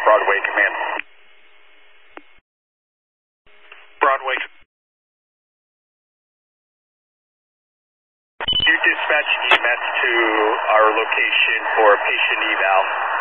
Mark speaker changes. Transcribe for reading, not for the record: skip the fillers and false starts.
Speaker 1: Broadway Command. Broadway. You dispatch EMS to our location for patient eval.